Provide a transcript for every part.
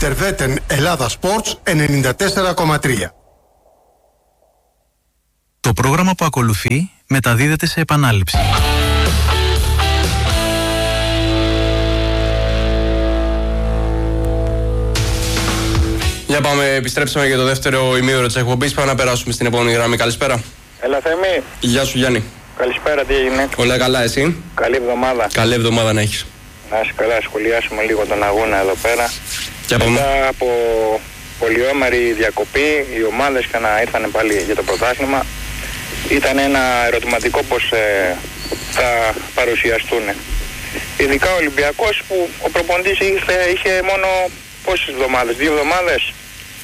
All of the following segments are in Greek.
Interveten Ελλάδα Sports 94,3. Το πρόγραμμα που ακολουθεί μεταδίδεται σε επανάληψη. Για πάμε, επιστρέψαμε για το δεύτερο ημίωρο της εκπομπής. Πάμε να περάσουμε στην επόμενη γραμμή. Καλησπέρα. Έλα Θέμη. Γεια σου Γιάννη. Καλησπέρα, τι έγινε? Όλα καλά, εσύ? Καλή εβδομάδα. Καλή εβδομάδα να έχεις. Να είσαι καλά, σχολιάσουμε λίγο τον αγώνα εδώ πέρα. Μετά από πολυόμερη διακοπή, οι ομάδες ήρθαν πάλι για το πρωτάθλημα. Ήταν ένα ερωτηματικό πώς θα παρουσιαστούν. Ειδικά ο Ολυμπιακός που ο προπονητής είχε μόνο πόσες εβδομάδες, 2 εβδομάδες?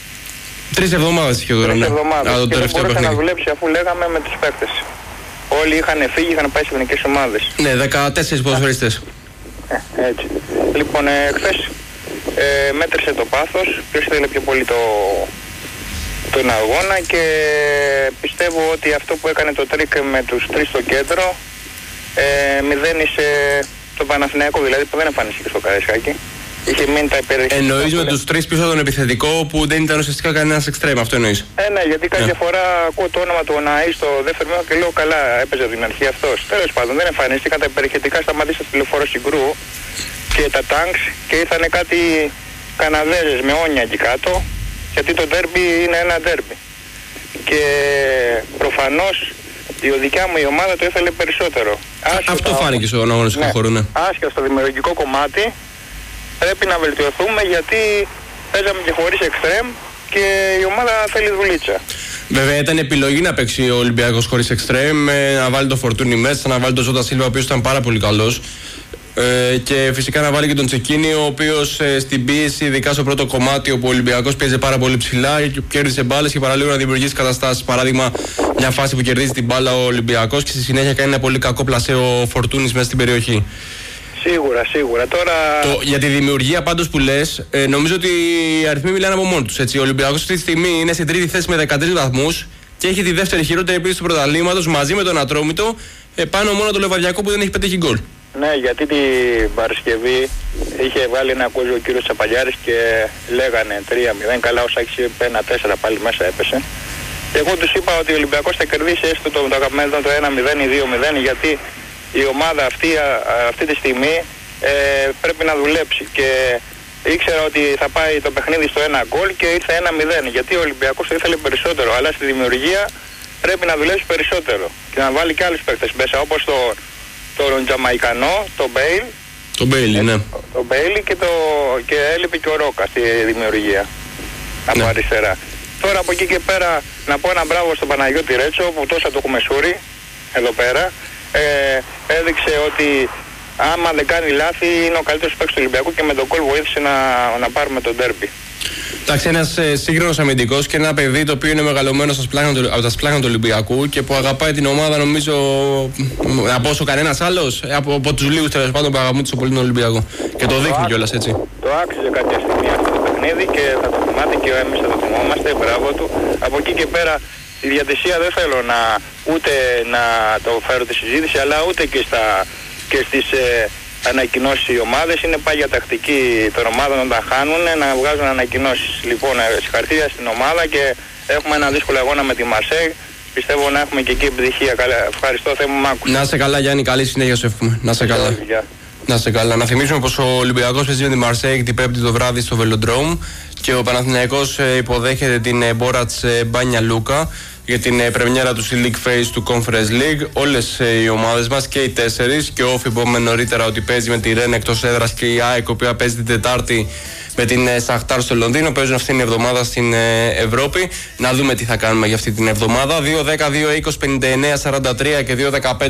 3 εβδομάδες είχε τώρα. 3 εβδομάδες. Και δεν μπορούσε να δουλέψει αφού λέγαμε με τους παίκτες. Όλοι είχαν φύγει, είχαν πάει σε εθνικές ομάδες. Ναι, 14 ποδοσφαιριστές. Έτσι. Λοιπόν, χθες μέτρησε το πάθος, ποιος ήθελε πιο πολύ τον αγώνα και πιστεύω ότι αυτό που έκανε το τρίκ με τους 3 στο κέντρο μηδένισε το Παναθηναϊκό, δηλαδή που δεν εμφανίστηκε στο Καραϊσκάκι. Είχε μείνει τα υπερδεχτικά. Εννοείς με τους 3 πίσω τον επιθετικό που δεν ήταν ουσιαστικά κανένας εξτρέμ, αυτό εννοείς? Ναι, γιατί κάποια φορά ακούω το όνομα του Ναΐ στο δεύτερο μήνα και λέω καλά, έπαιζε από την αρχή αυτός. Τέλος πάντων, δεν εμφανίστηκαν, τα υπερδεχτικά σταματήσαν στη λεωφόρο Συγκρού και τα τάγκς και ήρθανε κάτι Καναδέζες με όνια εκεί κάτω, γιατί το ντέρμπι είναι ένα ντέρμπι. Και προφανώς η δικιά μου η ομάδα το ήθελε περισσότερο. Αυτό φάνηκε στον αγωνιστικό χώρο, ναι. Άσχετα στο δημιουργικό κομμάτι πρέπει να βελτιωθούμε, γιατί παίζαμε και χωρίς εξτρέμ και η ομάδα θέλει δουλίτσα. Βέβαια ήταν επιλογή να παίξει ο Ολυμπιακός χωρίς εξτρέμ, να βάλει το Φορτούνι μέσα, να βάλει τον Ζώτα Σίλβα, ο οποίος ήταν πάρα πολύ καλός. Και φυσικά να βάλει και τον Τσεκίνη, ο οποίος στην πίεση, ειδικά στο πρώτο κομμάτι, όπου ο Ολυμπιακός πίεζε πάρα πολύ ψηλά και κέρδισε μπάλες και παραλίγο να δημιουργήσει καταστάσεις. Παράδειγμα, μια φάση που κερδίζει την μπάλα ο Ολυμπιακός και στη συνέχεια κάνει ένα πολύ κακό πλασέ ο Φορτούνης μέσα στην περιοχή. Σίγουρα. Τώρα... Για τη δημιουργία πάντως που λες, νομίζω ότι οι αριθμοί μιλάνε από μόνοι τους. Ο Ολυμπιακός αυτή τη στιγμή είναι στην τρίτη θέση με 13 βαθμούς και έχει τη δεύτερη χειρότερη επίθεση του πρωταθλήματος μαζί με τον Ατρόμητο, πάνω μόνο το Λεβαδιακό που δεν έχει πετύχει γκολ. Ναι, γιατί την Παρασκευή είχε βγάλει ένα κόζο ο κύριος Τσαπαλιάρης και λέγανε 3-0, καλά ο Σάκης είπε 1-4 πάλι μέσα έπεσε. Και εγώ τους είπα ότι ο Ολυμπιακός θα κερδίσει έστω το αγαπημένο το 1-0 ή 2-0, γιατί η ομάδα αυτή τη στιγμή πρέπει να δουλέψει και ήξερα ότι θα πάει το παιχνίδι στο 1 γκολ και ήρθε 1-0, γιατί ο Ολυμπιακός το ήθελε περισσότερο, αλλά στη δημιουργία πρέπει να δουλέψει περισσότερο και να βάλει και άλλους παίκτες μέσα, όπως τον Τζαμαϊκανό, τον Μπέιλ. Το Μπέιλι, ναι. Το Μπέιλι και έλειπε και ο Ρόκα στη δημιουργία από αριστερά. Τώρα από εκεί και πέρα να πω ένα μπράβο στον Παναγιώτη Ρέτσο που τόσα το έχουμε σούρει εδώ πέρα. Έδειξε ότι άμα δεν κάνει λάθη είναι ο καλύτερος παίκτης του Ολυμπιακού και με τον γκολ βοήθησε να πάρουμε τον ντέρμπι. Εντάξει, ένας σύγχρονος αμυντικός και ένα παιδί το οποίο είναι μεγαλωμένο από τα σπλάχνα του Ολυμπιακού και που αγαπάει την ομάδα, νομίζω, από όσο κανένας άλλος, από τους λίγους τέλος πάντων που αγαπούν τόσο πολύ τον Ολυμπιακό. Και το δείχνει κιόλας έτσι. Το άξιζε κάποια στιγμή αυτό το παιχνίδι και θα το θυμάται και εμείς θα το θυμόμαστε. Μπράβο του. Από εκεί και πέρα η διατησία δεν θέλω ούτε να το φέρω τη συζήτηση, αλλά ούτε και στις ανακοινώσεις οι ομάδες. Είναι πάγια τακτική των ομάδων όταν χάνουν να βγάζουν ανακοινώσεις. Λοιπόν, συγχαρητήρια στην ομάδα και έχουμε ένα δύσκολο αγώνα με τη Μαρσέη. Πιστεύω να έχουμε και εκεί επιτυχία. Ευχαριστώ, Θεέ μου, μ' άκουσα. Να είσαι καλά, Γιάννη, καλή συνέχεια σου εύχομαι. Να είσαι καλά. Να είσαι καλά. Να θυμίσουμε πως ο Ολυμπιακός παίζει με τη Μαρσέη την Πέμπτη το βράδυ στο Velodrome και ο Παναθηναϊκός υποδέχεται την Μπόρατς Μπάνια Λούκα για την πρεμιέρα του League Phase του Conference League. Όλες οι ομάδες μας και οι 4 και ο Όφι που είπαμε νωρίτερα ότι παίζει με τη Ρεν εκτός έδρας και η ΑΕΚ, η οποία παίζει την Τετάρτη με την Σαχτάρ στο Λονδίνο. Παίζουν αυτή την εβδομάδα στην Ευρώπη. Να δούμε τι θα κάνουμε για αυτή την εβδομάδα. 2-10-2-20-59-43 και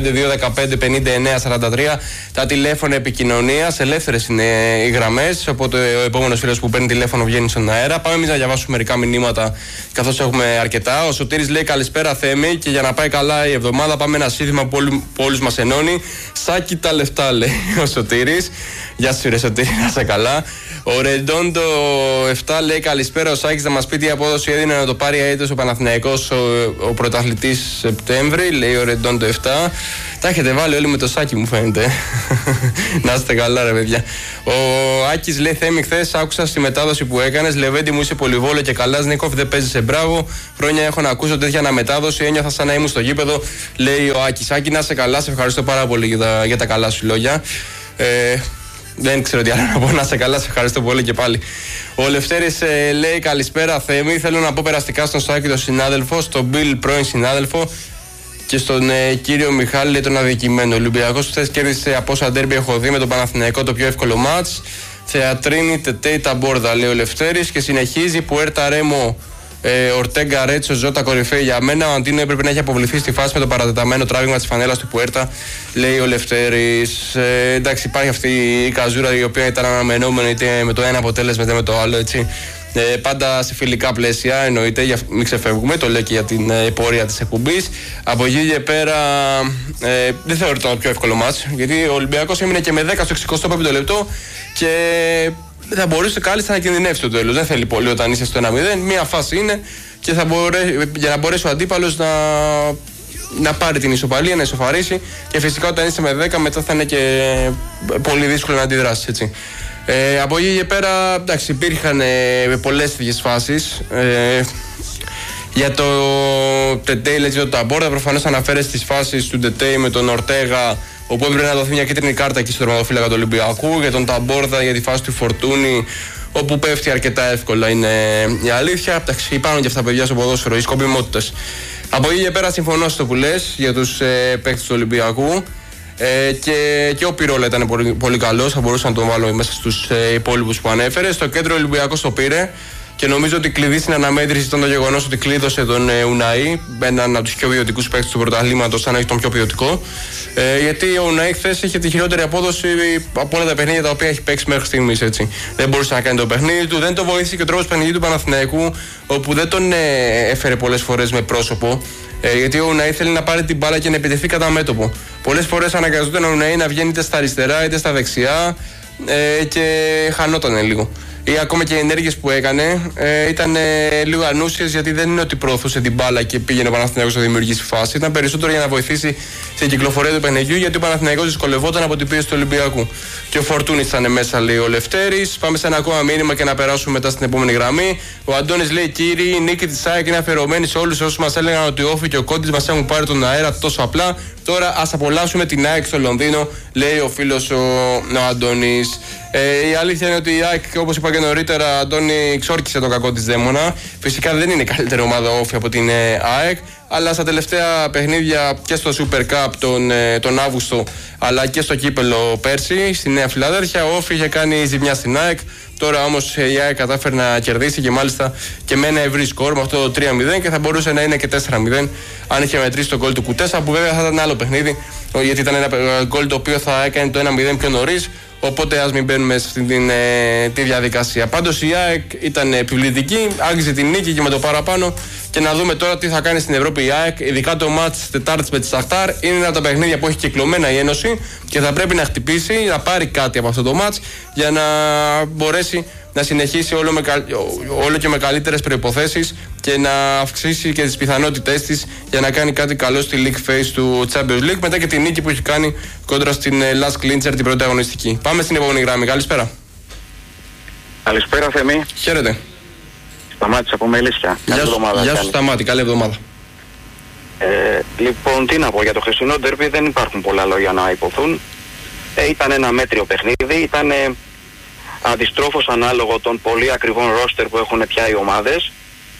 2-15-2-15-59-43 τα τηλέφωνα επικοινωνίας. Ελεύθερες είναι οι γραμμές. Οπότε ο επόμενος φίλος που παίρνει τηλέφωνο βγαίνει στον αέρα. Πάμε εμείς να διαβάσουμε μερικά μηνύματα καθώς έχουμε αρκετά. Ο Σωτήρης λέει καλησπέρα Θέμη και για να πάει καλά η εβδομάδα πάμε ένα σύνθημα που όλους μας ενώνει. Σάκη τα λεφτά, λέει ο Σωτήρης. Γεια σου, ρε Σωτήρη, να είσαι καλά. Ο Ρεντόντο 7 λέει καλησπέρα. Ο Σάκης θα μας πει τι απόδοση έδινε να το πάρει αίτητος ο Παναθηναϊκός ο πρωταθλητής Σεπτέμβρη. Λέει ο Ρεντόντο 7. Τα έχετε βάλει όλοι με το Σάκη, μου φαίνεται. Να είστε καλά, ρε παιδιά. Ο Άκης λέει: Θέμη, χθες άκουσα στη μετάδοση που έκανες. Λεβέντη μου, είσαι πολυβόλο και καλά. Νίκοφ, δεν παίζεσαι, μπράβο. Χρόνια έχω να ακούσω τέτοια αναμετάδοση. Ένιωθα σαν να ήμουν στο γήπεδο. Λέει ο Άκης. Άκη, να είσαι καλά. Σε ευχαριστώ πάρα πολύ για τα καλά σου λόγια. Δεν ξέρω τι άλλο να πω. Να είσαι καλά, σε ευχαριστώ πολύ και πάλι. Ο Λευτέρης λέει: Καλησπέρα, Θέμη. Θέλω να πω περαστικά στον Σάκη, τον συνάδελφο, στον Μπιλ, πρώην συνάδελφο, και στον κύριο Μιχάλη, λέει, τον αδικημένο. Ο Ολυμπιακός χθες κέρδισε από όσα ντέρμπι έχω δει με τον Παναθηναϊκό το πιο εύκολο μάτς. Θεατρίνη, Τετέι, Ταμπόρδα, λέει ο Λευτέρης, και συνεχίζει Πουέρτα Ρέμο, Ορτέγκα, Ρέτσο, Ζώτα, κορυφαίοι για μένα. Ο Αντίνο έπρεπε να έχει αποβληθεί στη φάση με το παρατεταμένο τράβηγμα της φανέλας του Πουέρτα, λέει ο Λευτέρης. Εντάξει, υπάρχει αυτή η καζούρα η οποία ήταν αναμενόμενη είτε με το ένα αποτέλεσμα είτε με το άλλο, έτσι. Πάντα σε φιλικά πλαίσια, εννοείται, μην ξεφεύγουμε, το λέω και για την πορεία της εκπομπής. Από εκεί και πέρα δεν θεωρώ το πιο εύκολο μάτς, γιατί ο Ολυμπιακός έμεινε και με 10 στο 65ο λεπτό και θα μπορούσε κάλλιστα να κινδυνεύσει το τέλος. Δεν θέλει πολύ όταν είσαι στο 1-0, μία φάση είναι και για να μπορέσει ο αντίπαλος να πάρει την ισοπαλία, να ισοφαρίσει, και φυσικά όταν είσαι με 10 μετά θα είναι και πολύ δύσκολο να αντιδράσεις, έτσι. Από εκεί και πέρα, εντάξει, υπήρχαν πολλές τέτοιες φάσεις. Για το Τετέι, λέει, το Ταμπόρδα, προφανώς αναφέρεται στις φάσεις του Τετέι με τον Ορτέγα, όπου έπρεπε να δοθεί μια κίτρινη κάρτα εκεί στο τερματοφύλακα του Ολυμπιακού. Για τον Ταμπόρδα, για τη φάση του Φορτούνη, όπου πέφτει αρκετά εύκολα, είναι η αλήθεια. Εντάξει, υπάρχουν και αυτά παιδιά στο ποδόσφαιρο, οι σκοπιμότητες. Από εκεί και πέρα, συμφωνώ στο που λες για τους παίκτες του Ολυμπιακού. Και ο Πυρόλα ήταν πολύ, πολύ καλός. Θα μπορούσα να τον βάλω μέσα στους υπόλοιπους που ανέφερε. Στο κέντρο ο Ολυμπιακός το πήρε και νομίζω ότι κλειδί στην αναμέτρηση ήταν το γεγονός ότι κλείδωσε τον Ουναΐ, έναν από τους πιο ποιοτικούς παίκτες του πρωταθλήματος, αν όχι τον πιο ποιοτικό. Γιατί ο Ουναΐ χθες είχε τη χειρότερη απόδοση από όλα τα παιχνίδια τα οποία έχει παίξει μέχρι στιγμής. Έτσι. Δεν μπορούσε να κάνει το παιχνίδι του, δεν το βοήθησε και ο τρόπος παιχνιδιού του Παναθηναϊκού, όπου δεν τον έφερε πολλές φορές με πρόσωπο. Γιατί ο Ουναΐ θέλει να πάρει την μπάλα και να επιτεθεί κατά μέτωπο. Πολλές φορές αναγκαζόταν ο Ουναΐ να βγαίνει είτε στα αριστερά είτε στα δεξιά και χανότανε λίγο. Ή ακόμα και οι ενέργειες που έκανε ήταν λίγο ανούσιες, γιατί δεν είναι ότι προωθούσε την μπάλα και πήγαινε ο Παναθηναϊκός να δημιουργήσει φάση. Ήταν περισσότερο για να βοηθήσει στην κυκλοφορία του παιχνιδιού, γιατί ο Παναθηναϊκός δυσκολευόταν από την πίεση του Ολυμπιακού. Και ο Φορτούνης ήταν μέσα, λέει ο Λευτέρης. Πάμε σε ένα ακόμα μήνυμα και να περάσουμε μετά στην επόμενη γραμμή. Ο Αντώνης λέει: Κύριοι, η νίκη της ΑΕΚ είναι αφιερωμένη σε όλους όσους μας έλεγαν ότι ο Όφη και ο Κόντις μας έχουν πάρει τον αέρα τόσο απλά. Τώρα ας απολαύσουμε την ΑΕΚ στο Λονδίνο, λέει ο φίλος ο Αντώνης. Η αλήθεια είναι ότι η ΑΕΚ, όπως είπα και νωρίτερα, Αντώνη, ξόρκισε τον κακό της δαίμονα. Φυσικά δεν είναι καλύτερη ομάδα Όφη από την ΑΕΚ, αλλά στα τελευταία παιχνίδια και στο Super Cup τον Αύγουστο, αλλά και στο κύπελο πέρσι στη Νέα Φιλαδέλφια, ο Όφη είχε κάνει ζημιά στην ΑΕΚ. Τώρα όμως η ΑΕΚ κατάφερε να κερδίσει και μάλιστα και με ένα ευρύ σκορ, με αυτό το 3-0, και θα μπορούσε να είναι και 4-0 αν είχε μετρήσει το γκολ του Κουτέσα, που βέβαια θα ήταν άλλο παιχνίδι, γιατί ήταν ένα γκολ το οποίο θα έκανε το 1-0 πιο νωρίς. Οπότε ας μην μπαίνουμε σε αυτή τη διαδικασία. Πάντως η ΑΕΚ ήταν επιβλητική, άγγιζε την νίκη και με το παραπάνω. Και να δούμε τώρα τι θα κάνει στην Ευρώπη η ΑΕΚ. Ειδικά το μάτς Τετάρτης με τη Σαχτάρ είναι ένα από τα παιχνίδια που έχει κυκλωμένα η Ένωση και θα πρέπει να χτυπήσει, να πάρει κάτι από αυτό το μάτς για να μπορέσει να συνεχίσει όλο και με καλύτερες προϋποθέσεις και να αυξήσει και τις πιθανότητές της για να κάνει κάτι καλό στη League Phase του Champions League, μετά και τη νίκη που έχει κάνει κόντρα στην Last Clincher την πρώτη αγωνιστική. Πάμε στην επόμενη γραμμή. Καλησπέρα. Καλησπέρα, Θέμη. Χαίρετε. Σταμάτης από Μελίσια. Γεια σου Σταμάτη, καλή εβδομάδα. Λοιπόν, τι να πω, για το χθεσινό ντέρμπι δεν υπάρχουν πολλά λόγια να υποθούν. Ήταν ένα μέτριο παιχνίδι, ήταν αντιστρόφως ανάλογο των πολύ ακριβών ρόστερ που έχουν πια οι ομάδες.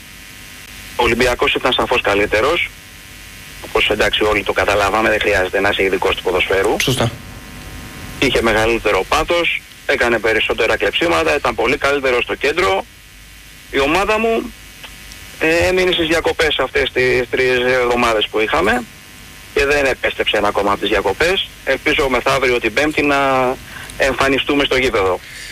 Ο Ολυμπιακός ήταν σαφώς καλύτερος, όπως εντάξει όλοι το καταλάβαμε, δεν χρειάζεται να είσαι ειδικός του ποδοσφαίρου. Σωστά. Είχε μεγαλύτερο πάθος, έκανε περισσότερα κλεψίματα, ήταν πολύ καλύτερο στο κέντρο. Η ομάδα μου έμεινε στις διακοπές αυτές τις 3 εβδομάδες που είχαμε και δεν επέστρεψε ένα ακόμα από τις διακοπές. Ελπίζω μεθαύριο την Πέμπτη να εμφανιστούμε στο γήπεδο.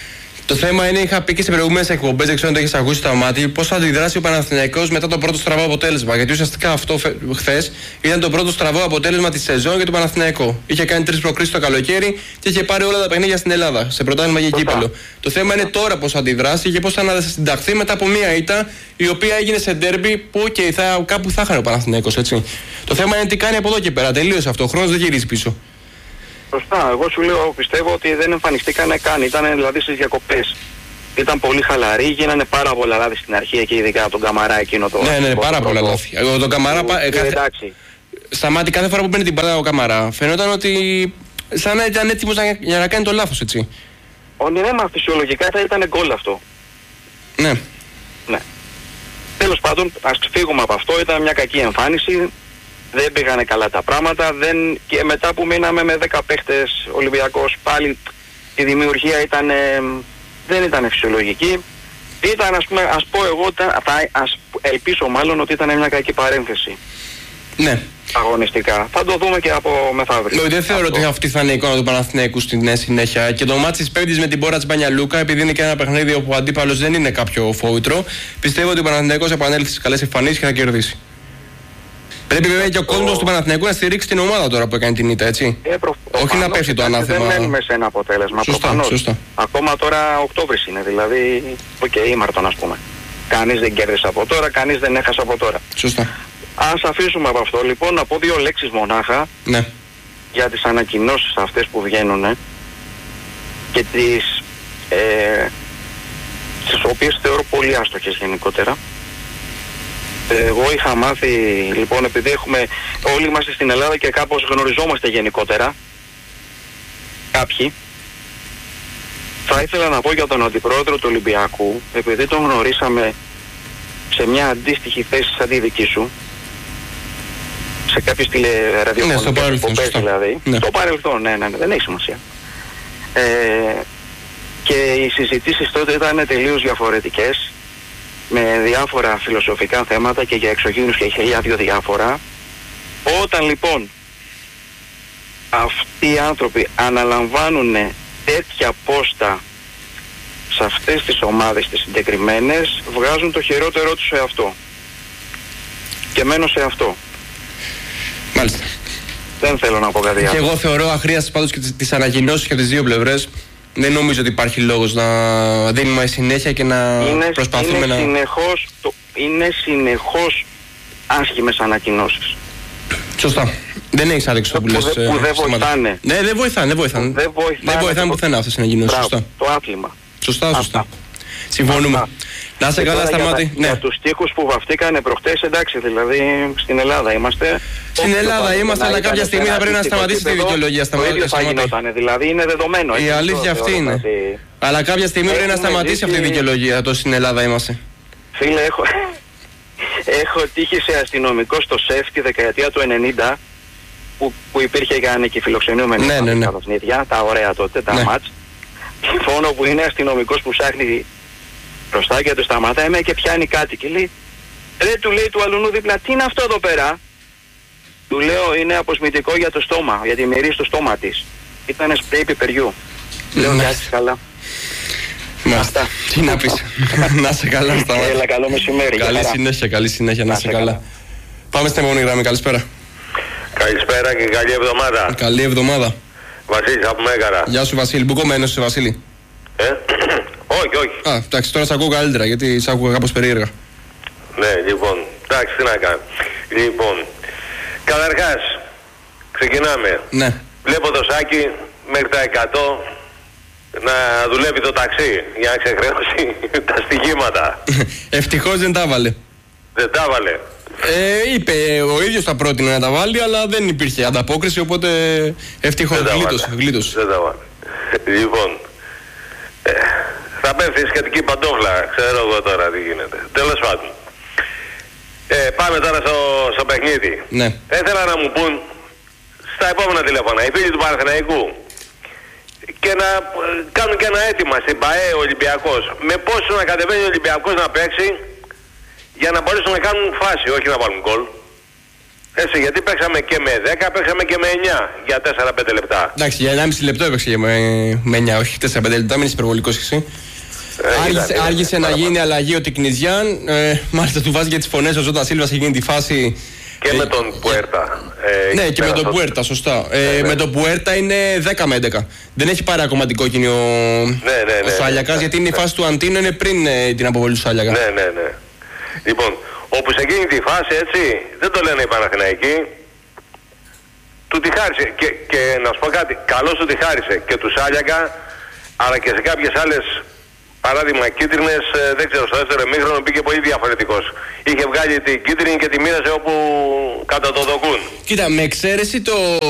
Το θέμα είναι, είχα πει και σε προηγούμενες εκπομπές, δεν ξέρω αν το έχεις ακούσει στο μάτι, πώς θα αντιδράσει ο Παναθηναϊκός μετά το πρώτο στραβό αποτέλεσμα. Γιατί ουσιαστικά αυτό χθες ήταν το πρώτο στραβό αποτέλεσμα της σεζόν για τον Παναθηναϊκό. Είχε κάνει 3 προκρίσεις το καλοκαίρι και είχε πάρει όλα τα παιχνίδια στην Ελλάδα, σε πρωτάθλημα και κύπελλο. Το θέμα είναι τώρα πώς θα αντιδράσει και πώς θα συνταχθεί μετά από μια ήττα η οποία έγινε σε ντέρμπι που και κάπου θα χάνει ο Παναθηναϊκός, έτσι. Το θέμα είναι τι κάνει από εδώ και πέρα. Τελείωσε αυτό. Ο χρόνος δεν γυρίζει πίσω. Σωστά. Εγώ σου λέω, πιστεύω ότι δεν εμφανιστήκανε καν. Ήταν δηλαδή στις διακοπές. Ήταν πολύ χαλαροί, γίνανε πάρα πολλά λάθη στην αρχή και ειδικά από τον Καμαρά εκείνο το. Ναι, πάρα πολλά λάθη. Εγώ τον Καμαρά. Εντάξει. Σταμάτη κάθε φορά που παίρνει την μπάλα ο Καμαρά. Φαινόταν ότι σαν να ήταν έτοιμος για να κάνει το λάθος, έτσι. Ναι, μα φυσιολογικά θα ήταν γκολ αυτό. Ναι. Ναι. Τέλος πάντων, ας φύγουμε από αυτό. Ήταν μια κακή εμφάνιση. Δεν πήγανε καλά τα πράγματα. Και μετά που μείναμε με 10 παίχτες Ολυμπιακός, πάλι η δημιουργία δεν ήταν φυσιολογική. Ήταν, ας πω εγώ, ελπίσω μάλλον ότι ήταν μια κακή παρένθεση. Ναι. Αγωνιστικά. Θα το δούμε και από μεθαύριο. Δεν θεωρώ ότι αυτή θα είναι η εικόνα του Παναθηναϊκού στην συνέχεια. Και το μάτι της Πέμπτης με την Μπόρατς Μπάνια Λούκα, επειδή είναι και ένα παιχνίδι όπου ο αντίπαλος δεν είναι κάποιο φόητρο, πιστεύω ότι ο Παναθηναϊκός επανέλθει στις καλές εμφανίσεις και θα κερδίσει. Πρέπει βέβαια και ο κόσμος του Παναθηναϊκού να στηρίξει την ομάδα τώρα που έκανε την ήττα, έτσι. Όχι να πέφτει το ανάθεμα. Δεν μένουμε σε ένα αποτέλεσμα. Σωστά. Ακόμα τώρα Οκτώβρης είναι, δηλαδή. Μάρτον, ας πούμε. Κανείς δεν κέρδισε από τώρα, κανείς δεν έχασε από τώρα. Σωστά. Ας αφήσουμε από αυτό λοιπόν να πω 2 λέξεις μονάχα. Ναι. Για τις ανακοινώσεις αυτές που βγαίνουν και τις οποίες θεωρώ πολύ άστοχες γενικότερα. Εγώ είχα μάθει, λοιπόν, επειδή όλοι είμαστε στην Ελλάδα και κάπως γνωριζόμαστε γενικότερα, κάποιοι, θα ήθελα να πω για τον αντιπρόεδρο του Ολυμπιακού, επειδή τον γνωρίσαμε σε μια αντίστοιχη θέση σαν τη δική σου, σε κάποιες τηλεραδιοφωνικές εκπομπές δηλαδή. Ναι. Στο παρελθόν, ναι, δεν έχει σημασία. Και οι συζητήσεις τότε ήταν τελείως διαφορετικές, με διάφορα φιλοσοφικά θέματα και για εξωγήινους και χιλιάδιο διάφορα. Όταν λοιπόν αυτοί οι άνθρωποι αναλαμβάνουν τέτοια πόστα σε αυτές τις ομάδες τις συγκεκριμένες, βγάζουν το χειρότερό τους σε αυτό. Και μένω σε αυτό. Μάλιστα. Δεν θέλω να πω κάτι άλλο. Και εγώ θεωρώ αχρίαστες πάντως και τις ανακοινώσεις και από τις δύο πλευρές. Δεν νομίζω ότι υπάρχει λόγος να δίνουμε συνέχεια και να προσπαθούμε να... Είναι συνεχώς άσχημες ανακοινώσεις. Σωστά. Δεν έχεις άδειξη το που λες. Που δεν βοηθάνε. Ναι, δεν βοηθάνε. Δεν βοηθάνε πουθενά αυτές οι ανακοινώσεις. Σωστά. Το άθλημα. Σωστά. Συμφωνούμε. Να σε καλά, Σταμάτη. Για τους τείχους που βαφτήκανε προχτές, εντάξει, δηλαδή στην Ελλάδα είμαστε. Στην Ελλάδα είμαστε, αλλά κάποια στιγμή θα πρέπει να σταματήσει τη δικαιολογία. Το ίδιο θα γινότανε, δηλαδή είναι δεδομένο. Η αλήθεια αυτή είναι. Αλλά κάποια στιγμή πρέπει να σταματήσει αυτή η δικαιολογία. Το στην Ελλάδα είμαστε. Φίλε, έχω τύχει σε αστυνομικό στο ΣΕΦ τη δεκαετία του 90 που υπήρχε και φιλοξενούμενοι τα παιχνίδια, τα ωραία τότε, τα μάτς. Φόνο που είναι αστυνομικός που ψάχνει μπροστά και του σταματάει και πιάνει κάτι και λέει, ρε, του λέει του αλουνού δίπλα, τι είναι αυτό εδώ πέρα? Του λέω, είναι αποσμητικό για το στόμα, γιατί μυρίζει το στόμα της. Ήτανε σπρέι πιπεριού. Λέω, κάτσε καλά. Αυτά. Τι να πεις. Να σε καλά, Σταμάτη. Έλα, καλό μεσημέρι. Καλή συνέχεια, να σε καλά. Πάμε στην επόμενη γραμμή, καλησπέρα. Καλησπέρα και καλή εβδομάδα. Καλή εβδομάδα. Βασίλης από Μέγαρα. Γεια σου, Βασίλη. Πού κομμένος είσαι, Βασίλη? Όχι. Α, εντάξει, τώρα σ' ακούω καλύτερα, γιατί σ' ακούω κάπως περίεργα. Ναι, λοιπόν, εντάξει, τι να κάνω. Λοιπόν, καταρχάς, ξεκινάμε. Ναι. Βλέπω το Σάκη μέχρι τα 100 να δουλεύει το ταξί για να ξεχρεώσει τα στοιχήματα. Ευτυχώς δεν τα έβαλε. Δεν τα έβαλε. Είπε ο ίδιος τα πρότεινε να τα βάλει, αλλά δεν υπήρχε ανταπόκριση, οπότε ευτυχώς γλίτωσε. Δεν τα βάλε. Λοιπόν, θα πέφτει η σχετική παντόφλα, ξέρω εγώ τώρα τι γίνεται. Τέλος πάντων. Πάμε τώρα στο παιχνίδι. Ναι. Ήθελα να μου πούν στα επόμενα τηλέφωνα οι φίλοι του Παναθηναϊκού και να κάνουν και ένα αίτημα στην ΠΑΕ Ολυμπιακός. Με πόσο να κατεβαίνει ο Ολυμπιακός να παίξει για να μπορέσουν να κάνουν φάση, όχι να βάλουν γκολ. Έτσι, γιατί παίξαμε και με 10, παίξαμε και με 9 για 4-5 λεπτά. Εντάξει, για 1,5 λεπτό έπαιξε με 9, όχι 4-5 λεπτά, μην είσαι υπερβολικός εσύ. Άργησε να γίνει αλλαγή ο Τικνιζιάν. Μάλιστα του βάζει για τις φωνές ο Ζώτα Σίλβα σε εκείνη τη φάση. Και με τον Πουέρτα. Ναι, και με τον Πουέρτα, σωστά. Με τον Πουέρτα είναι 10 με 11. Δεν έχει πάρει ακόμα την κόκκινη ο Σάλιακας, γιατί είναι η φάση του Αντίνο, είναι πριν την αποβολή του Σάλιακα. Ναι. Λοιπόν, όπου σε εκείνη τη φάση, έτσι, δεν το λένε οι Παναθηναϊκοί, του τη χάρισε. Και να σου πω κάτι, καλώς του τη χάρισε και του Σάλιακα, αλλά και σε κάποιες άλλες, παράδειγμα κίτρινες, δεν ξέρω, στο δεύτερο ημίχρονο πήγε πολύ διαφορετικός. Είχε βγάλει την κίτρινη και τη μοίρασε όπου κατά το δοκούν. Κοίτα, με εξαίρεση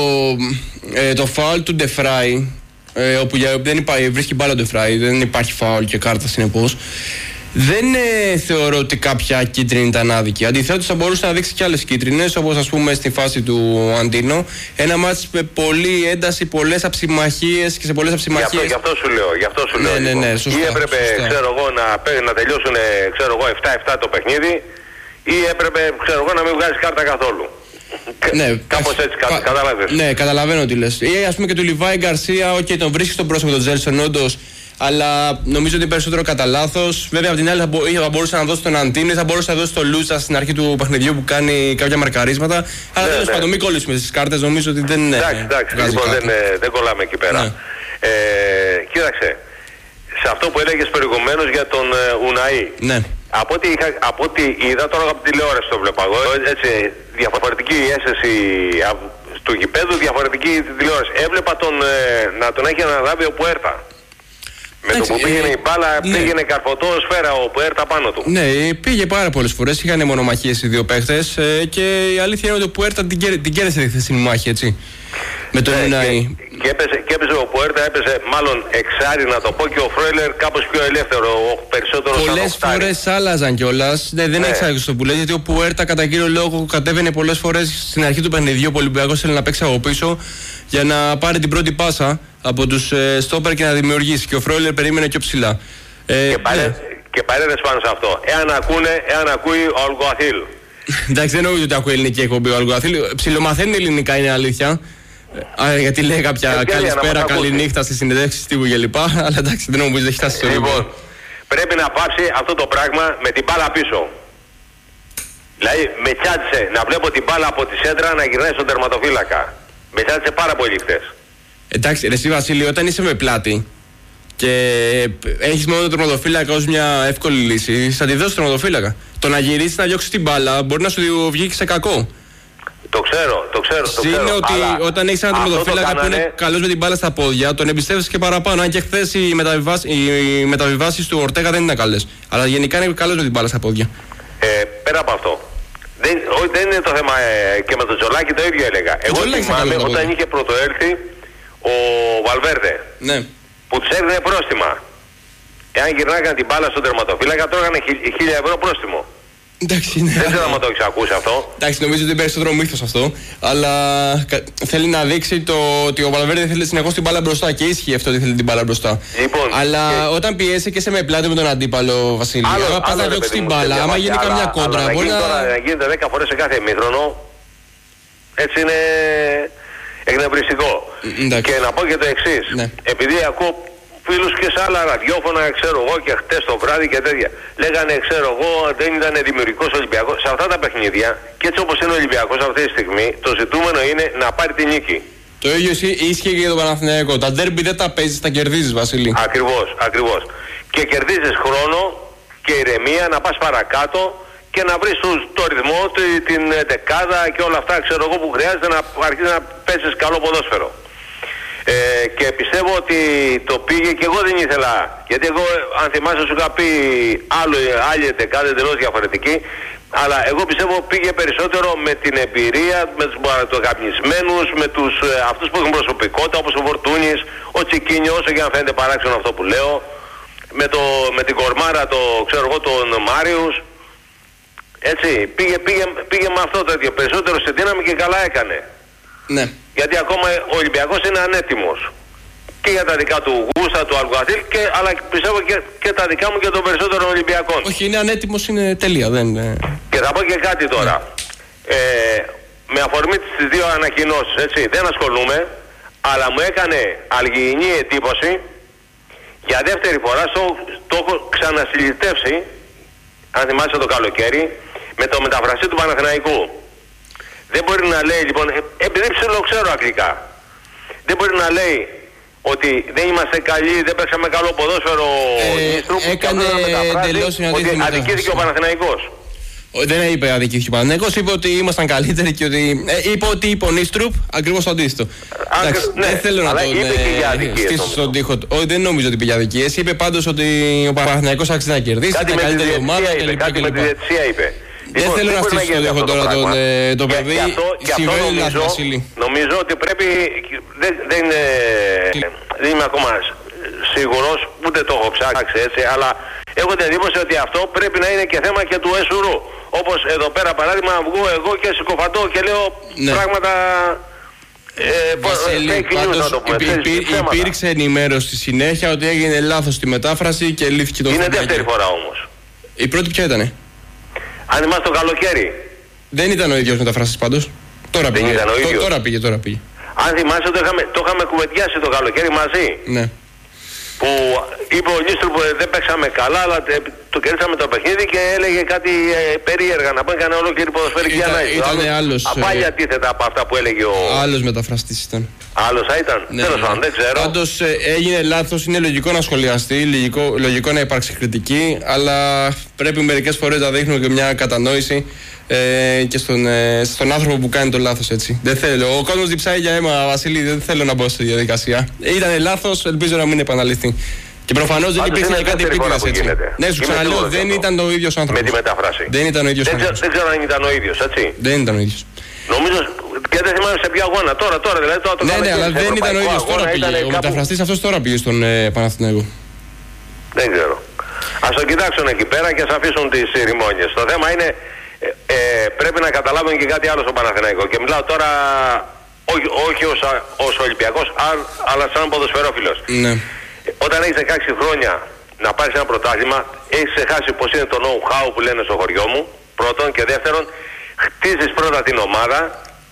το φάουλ του Ντεφράι, όπου δεν βρίσκει μπάλα του Ντεφράι, δεν υπάρχει φάουλ και κάρτα συνεπώς. Δεν θεωρώ ότι κάποια κίτρινη ήταν άδικη. Αντιθέτως θα μπορούσε να δείξει και άλλες κίτρινες, όπως ας πούμε στη φάση του Αντίνο. Ένα μάτς με πολλή ένταση, πολλές αψημαχίες και σε πολλές αψημαχίες. Γι' αυτό σου λέω. Ναι, σωστά, ή έπρεπε, ξέρω εγώ, να τελειώσουν 7-7 το παιχνίδι, ή έπρεπε, ξέρω εγώ, να μην βγάζεις κάρτα καθόλου. Ναι, κάπως έτσι, καταλαβαίνεις. Ναι, καταλαβαίνω τι λες. Ή ας πούμε και του Λιβάη Γκαρσία, τον βρίσκει στον πρόσωπο του Τζέλσον, όντως. Αλλά νομίζω ότι περισσότερο κατά λάθος. Βέβαια, από την άλλη θα μπορούσε να δώσει τον Αντίνη, θα μπορούσε να δώσει τον Λούτσα στην αρχή του παιχνιδιού που κάνει κάποια μαρκαρίσματα. Αλλά τέλος πάντων, μην κολλήσουμε στις κάρτες. Νομίζω ότι δεν είναι. Εντάξει, λοιπόν, δεν κολλάμε εκεί πέρα. Ναι. Κοίταξε, σε αυτό που έλεγες προηγουμένως για τον Ουναή. Ναι. Από ό,τι είδα τώρα από τη τηλεόραση το βλέπα εγώ. Έτσι, διαφορετική αίσθηση του γηπέδου, διαφορετική τηλεόραση. Έβλεπα να τον έχει αναλάβει ο Πουέρτα. Με το που πήγαινε η μπάλα, πήγαινε καρφωτό σφαίρα ο Πουέρτα πάνω του. Ναι, πήγε πάρα πολλές φορές. Είχαν μονομαχίες οι δύο παίχτες και η αλήθεια είναι ότι ο Πουέρτα την κέρδισε τη χθεσινή μάχη, έτσι. Με τον Ουνάι. Και έπαιζε ο Πουέρτα, έπαιζε μάλλον εξάρι να το πω, και ο Φρόιλερ κάπως πιο ελεύθερο, περισσότερο σαν πολλές φορές άλλαζαν κιόλας. Δεν έχει άδικο στο που λέει, γιατί ο Πουέρτα κατά κύριο λόγο κατέβαινε πολλές φορές στην αρχή του παιχνιδιού. Ο Ολυμπιακός θέλει να παίξει από πίσω για να πάρει την πρώτη πάσα από τους στόπερ και να δημιουργήσει. Και ο Φρόιλερ περίμενε πιο ψηλά. Και παρέδες πάνω σε αυτό. Εάν ακούει ο Αλγκοαθήλ. Εντάξει, δεν νομίζω ότι ακούει ελληνική εκπομπή ο Αλγκοαθήλ. Ψιλομαθαίνει ελληνικά, είναι αλήθεια. Γιατί λέει κάποια καλησπέρα, καληνύχτα στις συνεντεύξεις τύπου και λοιπά. Αλλά εντάξει, δεν νομίζω ότι έχει φτάσει στο Λοιπόν, πρέπει να πάψει αυτό το πράγμα με την μπάλα πίσω. Δηλαδή, με τσάτισε να βλέπω την μπάλα από τη σέντρα να γυρνάει στον τερματοφύλακα. Με τσάτισε πάρα πολύ χθες. Εντάξει, ρε εσύ Βασίλη, όταν είσαι με πλάτη και έχεις μόνο τον τερματοφύλακα ως μια εύκολη λύση, θα τη δώσεις τον τερματοφύλακα. Το να γυρίσεις να διώξεις την μπάλα μπορεί να σου βγει και σε κακό. Το ξέρω. Είναι ότι όταν έχεις έναν τερματοφύλακα που είναι καλός με την μπάλα στα πόδια, τον εμπιστεύεσαι και παραπάνω. Αν και χθες οι μεταβιβάσεις του Ορτέγα δεν είναι καλές. Αλλά γενικά είναι καλός με την μπάλα στα πόδια. Πέρα από αυτό. Δεν είναι το θέμα, και με τον Τζολάκη το ίδιο έλεγα. Εγώ θυμάμαι όταν είχε πρωτοέλθει ο Βαλβέρδε, ναι, που τους έδινε πρόστιμα. Εάν γυρνάγαν την μπάλα στον τερματοφύλακα, τρώγανε 1.000 ευρώ πρόστιμο. Εντάξει, ναι. Δεν ξέρω αν το έχεις ακούσει αυτό. Εντάξει, νομίζω ότι είναι περισσότερο μύθος αυτό. Αλλά θέλει να δείξει ότι ο Βαλβέρδε θέλει συνεχώς την μπάλα μπροστά. Και ίσχυε αυτό ότι θέλει την μπάλα μπροστά. Λοιπόν, αλλά όταν πιέσει και σε με πλάτη με τον αντίπαλο, Βασίλη, άμα πας να διώξεις την μπάλα, άμα γίνει καμιά κόντρα, μπορεί να γίνεται 10 φορές σε κάθε ημίχρονο. Έτσι είναι εκνευριστικό. Και να πω και το εξής. Ναι. Επειδή ακούω φίλους και σε άλλα ραδιόφωνα, ξέρω εγώ, και χτες το βράδυ και τέτοια, λέγανε, ξέρω εγώ, δεν ήταν δημιουργικός Ολυμπιακός. Σε αυτά τα παιχνίδια, και έτσι όπως είναι ο Ολυμπιακός αυτή τη στιγμή, το ζητούμενο είναι να πάρει τη νίκη. Το ίδιο ίσχυε και για τον Παναθηναϊκό. Τα ντέρμπι δεν τα παίζεις, τα κερδίζεις, Βασίλη. Ακριβώς. Και κερδίζεις χρόνο και ηρεμία να πας παρακάτω και να βρεις το ρυθμό, την δεκάδα και όλα αυτά, ξέρω εγώ, που χρειάζεται να αρχίσεις να παίζεις καλό ποδόσφαιρο. Και πιστεύω ότι το πήγε, και εγώ δεν ήθελα, γιατί εγώ, αν θυμάσαι, σου είχα πει άλλη δεκάδα εντελώς διαφορετική, αλλά εγώ πιστεύω πήγε περισσότερο με την εμπειρία, με τους αγαπνισμένους, με αυτούς που έχουν προσωπικότητα, όπως ο Φορτούνης, ο Τσικίνιο, όσο και αν φαίνεται παράξενο αυτό που λέω, με την κορμάρα, ξέρω εγώ, τον Μάριους. Έτσι, πήγε με αυτό το ίδιο, περισσότερο σε δύναμη, και καλά έκανε. Ναι. Γιατί ακόμα ο Ολυμπιακός είναι ανέτοιμος. Και για τα δικά του γούστα, του Αλγκουαθήλ, αλλά πιστεύω και τα δικά μου και των περισσότερων Ολυμπιακών. Όχι, είναι ανέτοιμος, είναι τελεία. Και θα πω και κάτι τώρα. Με αφορμή τις δύο ανακοινώσεις, έτσι, δεν ασχολούμαι, αλλά μου έκανε αλγιεινή εντύπωση. Για δεύτερη φορά ήταν να συλλητεύσει, αν θυμάσαι το καλοκαίρι, με το μεταφραστή του Παναθηναϊκού. Δεν μπορεί να λέει λοιπόν, επειδή ξέρω αγγλικά, δεν μπορεί να λέει ότι δεν είμαστε καλοί, δεν παίξαμε καλό ποδόσφαιρο. Έκανε εντελώς ότι αδικήθηκε ο Παναθηναϊκός. Δεν είπε αδικήθηκε ο Παναθηναϊκός, είπε ότι ήμασταν καλύτεροι και ότι. Είπε ότι είπε ο Νίστρουπ ακριβώς το αντίθετο. Δεν θέλω να τον στήσω στον τοίχο. Όχι, δεν νομίζω ότι είπε για αδικίες. Είπε πάντως ότι ο Παναθηναϊκός άξιζε να κερδίσει. Κάτι με τη διαιτησία είπε. Δεν θέλω να στήσω στον τοίχο τώρα το παιδί. Συμβαίνει λάθος, Βασίλη. Νομίζω ότι πρέπει. Δεν είμαι ακόμα σίγουρος, ούτε το έχω ψάξει έτσι, αλλά έχω την εντύπωση ότι αυτό πρέπει να είναι και θέμα και του ΕΣΟΥΡΟΥ. Όπως εδώ πέρα παράδειγμα βγω εγώ και συκοφατώ και λέω πράγματα. Βασίλη, πάντως υπήρξε ενημέρωση στη συνέχεια ότι έγινε λάθος στη μετάφραση και λύθηκε το θέμα. Είναι δεύτερη φορά όμως. Η πρώτη ποια ήτανε? Αν είμαστε το καλοκαίρι. Δεν ήταν ο ίδιος μεταφραστής πάντως. Τώρα πήγε. Τώρα πήγε. Αν θυμάσαι το είχαμε κουβεντιάσει το καλοκαίρι μαζί. Ναι. Που είπε ο Νίστρου που δεν παίξαμε καλά, αλλά το κερδίσαμε το παιχνίδι και έλεγε κάτι περίεργα. Να πούμε έκανε ολόκληρη ποδοσφαιρική ανάλυση. Ήταν άλλος. Πάλι αντίθετα από αυτά που έλεγε ο. Άλλος μεταφραστής ήταν. Άλλος θα ήταν. Ναι, τέλος πάντων, δεν ξέρω. Πάντως έγινε λάθος, είναι λογικό να σχολιαστεί, λογικό να υπάρξει κριτική, αλλά πρέπει μερικές φορές να δείχνουμε και μια κατανόηση. Και στον άνθρωπο που κάνει το λάθος, έτσι. Δεν θέλω. Ο κόσμος διψάει για αίμα, Βασίλη, δεν θέλω να μπω στη διαδικασία. Ήταν λάθος, ελπίζω να μην επαναληφθεί. Και προφανώς δεν υπήρξε και κάτι επίτηδες, έτσι. Ναι, σου ξαναλέω, δεν ήταν ο ίδιος άνθρωπος. Με τη μετάφραση. Δεν ήταν ο ίδιος άνθρωπος. Δεν ξέρω αν ήταν ο ίδιος, έτσι. Δεν ήταν ο ίδιος. Νομίζω και δεν θυμάμαι σε ποια αγώνα. Τώρα δηλαδή. Ναι, αλλά δεν ήταν ο ίδιος. Τώρα πήγε. Ο μεταφραστής αυτός τώρα πήγε στον Παναθηναϊκό. Δεν ξέρω. Ας το κοιτάξουν εκεί πέρα και ας αφήσουν τις ηρημόνιες. Το θέμα είναι. Πρέπει να καταλάβουν και κάτι άλλο στο Παναθηναϊκό. Και μιλάω τώρα όχι ως Ολυμπιακός, αλλά σαν ποδοσφαιρόφιλος. Ναι. Όταν έχεις 16 χρόνια να πάρεις ένα πρωτάθλημα, έχεις ξεχάσει πως είναι το know-how που λένε στο χωριό μου, πρώτον, και δεύτερον, χτίζεις πρώτα την ομάδα,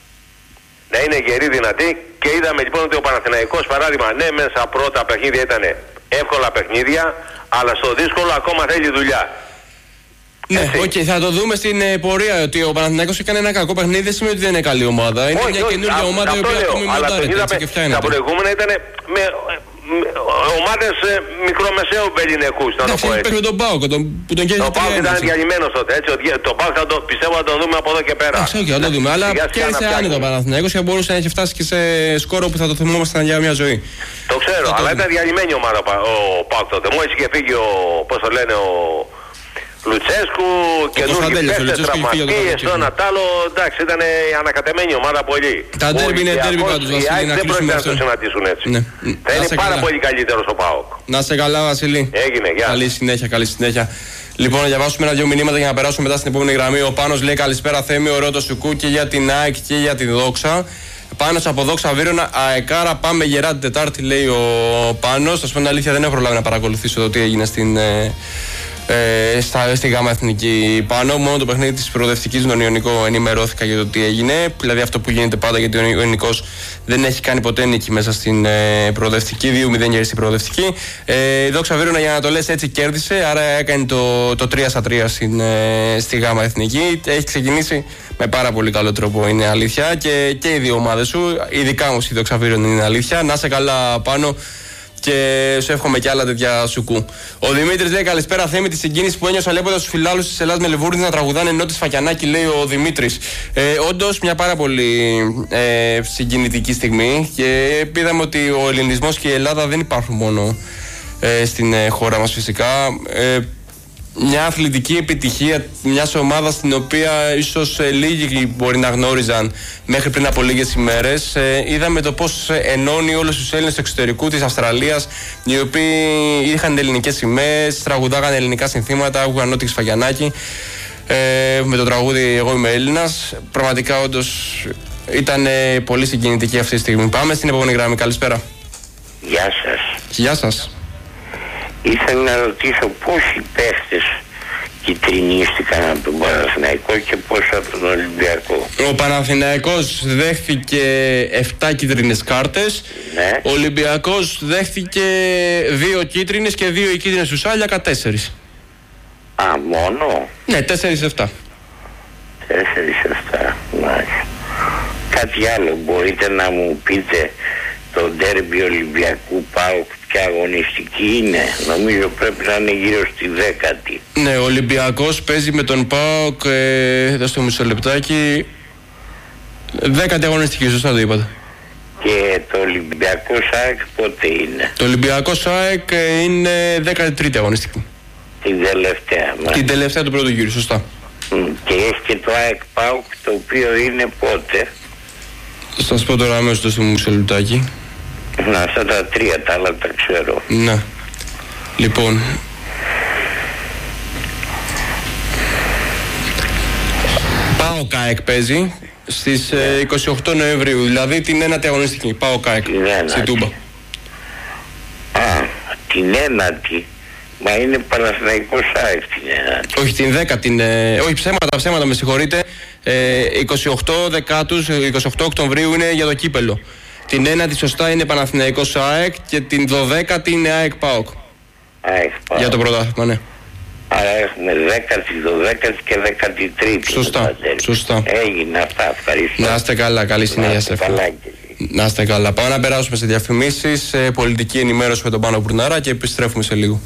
να είναι γερή, δυνατή, και είδαμε λοιπόν ότι ο Παναθηναϊκός, παράδειγμα, ναι, μέσα πρώτα παιχνίδια ήταν εύκολα παιχνίδια, αλλά στο δύσκολο ακόμα θέλει δουλειά. Ναι, θα το δούμε στην πορεία ότι ο Παναθηναϊκός έκανε ένα κακό παιχνίδι, δεν σημαίνει ότι δεν είναι καλή ομάδα. Είναι μια καινούργια ομάδα η οποία ακόμη μοντάρεται και φτιάχνεται. Τα προηγούμενα ήταν με ομάδες μικρομεσαίου Ελληνικούς, να το πω έτσι. Παίρνει τον ΠΑΟΚ που τον κέρδισε. Το ΠΑΟΚ ήταν διαλυμένος τότε, έτσι. Το ΠΑΟΚ πιστεύω να τον δούμε από εδώ και πέρα. Όχι, θα το δούμε, αλλά κέρδισε άνετα ο Παναθηναϊκός και μπορούσε να έχει φτάσει και σε σκόρο που θα το θυμόμασταν για μια ζωή. Το ξέρω, αλλά ήταν διαλυμένη ομάδα ο ΠΑΟΚ τότε. Μόλις είχε φύγει πώς το λένε, ο Λουτσέσκου, καινούργιοι παίκτες, τραυματίες, το ένα τ' άλλο, εντάξει, ήταν ανακατεμένη ομάδα πολύ. Τα ντέρμπι είναι ντέρμπι πάντως, Βασίλη, να κλείσουμε αυτό. Δεν πρόκειται να το συναντήσουν έτσι. Ναι. Θα είναι πάρα πολύ καλύτερος ο ΠΑΟΚ. Να σε καλά, Βασίλη. Έγινε, γεια. Καλή συνέχεια. Λοιπόν, να διαβάσουμε ένα-δυο μηνύματα για να περάσουμε μετά στην επόμενη γραμμή. Ο Πάνος λέει καλησπέρα Θέμη, ο Ρώτος Σουκού και για την ΑΕΚ και για τη Δόξα. Πάνος από Δόξα Βύρωνα, αεκάρα πάμε γερά την Τετάρτη, λέει ο Πάνος. Θα σου πω την αλήθεια, δεν έχω προλάβει να παρακολουθήσω το τι έγινε στη ΓΑΜΑ Εθνική πάνω. Μόνο το παιχνίδι της προοδευτικής στον Ιωνικό ενημερώθηκα για το τι έγινε. Δηλαδή αυτό που γίνεται πάντα, γιατί ο Ιωνικός δεν έχει κάνει ποτέ νίκη μέσα στην προοδευτική. 2-0 γέρι στην προοδευτική. Η Δόξα Βύρωνα, για να το λες έτσι, κέρδισε. Άρα έκανε το 3-3 στη ΓΑΜΑ Εθνική. Έχει ξεκινήσει με πάρα πολύ καλό τρόπο, είναι αλήθεια. Και οι δύο ομάδες σου, ειδικά όμως η Δόξα Βύρωνα, είναι αλήθεια. Να σε καλά πάνω. Και σου εύχομαι και άλλα τέτοια σουκού. Ο Δημήτρης λέει καλησπέρα Θέμη, τη συγκίνηση που ένιωσα λέγοντας στους φιλάλους της Ελλάδας Μελβούρνης να τραγουδάνε ενώ τη Σφακιανάκη, λέει ο Δημήτρης. Όντως μια πάρα πολύ συγκινητική στιγμή και είδαμε ότι ο ελληνισμός και η Ελλάδα δεν υπάρχουν μόνο στην χώρα μας φυσικά. Μια αθλητική επιτυχία μιας ομάδας την οποία ίσως λίγοι μπορεί να γνώριζαν μέχρι πριν από λίγες ημέρες. Είδαμε το πώς ενώνει όλους τους Έλληνες του εξωτερικού, της Αυστραλίας, οι οποίοι είχαν ελληνικές σημαίες, τραγουδάγαν ελληνικά συνθήματα, άκουγαν ό,τι Σφαγιανάκη με το τραγούδι «Εγώ είμαι Έλληνας». Πραγματικά όντως ήταν πολύ συγκινητική αυτή τη στιγμή. Πάμε στην επόμενη γραμμή. Καλησπέρα. Γεια σας. Γεια σας. Ήθελα να ρωτήσω πόσοι παίχτες κιτρινίστηκαν από τον Παναθηναϊκό και πόσοι από τον Ολυμπιακό. Ο Παναθηναϊκός δέχθηκε 7 κίτρινες κάρτες. Ναι. Ο Ολυμπιακός δέχθηκε 2 κίτρινες και 2 οι κίτρινες του Σάλιακα 4. Α, μόνο? Ναι, 4-7. 4-7, μάλιστα. Κάτι άλλο μπορείτε να μου πείτε? Το ντέρμπι Ολυμπιακού ΠΑΟΚ ποια αγωνιστική είναι? Νομίζω πρέπει να είναι γύρω στη 10η. Ναι, ο Ολυμπιακός παίζει με τον ΠΑΟΚ, δώστε μου μισό λεπτάκι, 10η αγωνιστική, σωστά το είπατε. Και το Ολυμπιακό ΑΕΚ πότε είναι? Το Ολυμπιακό ΑΕΚ είναι 13η αγωνιστική. Την τελευταία. Την τελευταία του πρώτου γύρου, σωστά. Και έχει και το ΑΕΚ ΠΑΟΚ, το οποίο είναι πότε? Σας πω τώρα αμέσως, δώστε μου μισό λεπτάκι. Να, αυτά τα τρία, τα άλλα τα ξέρω. Ναι. Λοιπόν, ΠΑΟΚ ΑΕΚ παίζει στις 28 Νοεμβρίου, δηλαδή την 9η αγωνιστική. ΠΑΟΚ ΑΕΚ στην Τούμπα. Α, την 9η. Μα είναι Παναθηναϊκός ΑΕΚ την 9η. Όχι, την 10η, όχι ψέματα, με συγχωρείτε. 28 Οκτωβρίου είναι για το κύπελο. Την 9η σωστά είναι Παναθηναϊκός ΑΕΚ και την 12η είναι ΑΕΚ ΠΑΟΚ. ΑΕΚ ΠΑΟΚ. Για το πρωτάθλημα, ναι. Άρα έχουμε 10η, 12η και 13η. Σωστά. Έγινε αυτά, ευχαριστώ. Να είστε καλά, καλή συνέχεια σε αυτό. Να είστε καλά. Πάμε να περάσουμε σε διαφημίσεις, πολιτική ενημέρωση με τον Πάνο Μπουρνάρα και επιστρέφουμε σε λίγο.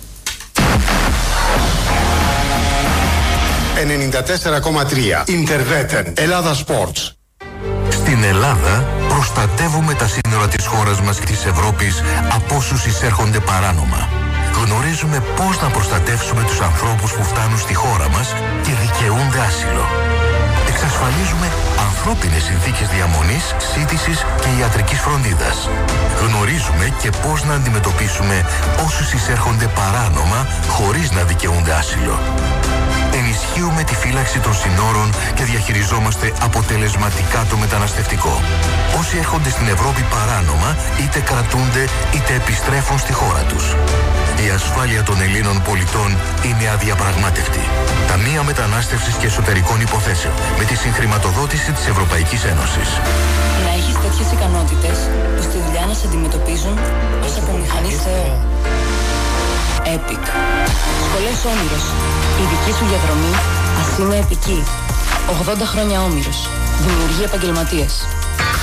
94,3 Ιντερβέτεν Ελλάδα Sports. Στην Ελλάδα προστατεύουμε τα σύνορα της χώρας μας και της Ευρώπης από όσους εισέρχονται παράνομα. Γνωρίζουμε πώς να προστατεύσουμε τους ανθρώπους που φτάνουν στη χώρα μας και δικαιούνται άσυλο. Εξασφαλίζουμε ανθρώπινες συνθήκες διαμονής, σύντησης και ιατρικής φροντίδας. Γνωρίζουμε και πώς να αντιμετωπίσουμε όσους εισέρχονται παράνομα χωρίς να δικαιούνται άσυλο. Ενισχύουμε τη φύλαξη των συνόρων και διαχειριζόμαστε αποτελεσματικά το μεταναστευτικό. Όσοι έρχονται στην Ευρώπη παράνομα, είτε κρατούνται είτε επιστρέφουν στη χώρα τους. Η ασφάλεια των Ελλήνων πολιτών είναι αδιαπραγμάτευτη. Ταμεία Μετανάστευσης και Εσωτερικών Υποθέσεων, με τη συγχρηματοδότηση της Ευρωπαϊκής Ένωσης. Να έχεις τέτοιες ικανότητες που στη δουλειά να σε αντιμετωπίζουν ως απομηχανής Θεό. Epic. Σχολές Όμηρος. Η δική σου διαδρομή ας είναι επική. 80 χρόνια Όμηρος. Δημιουργεί επαγγελματίες.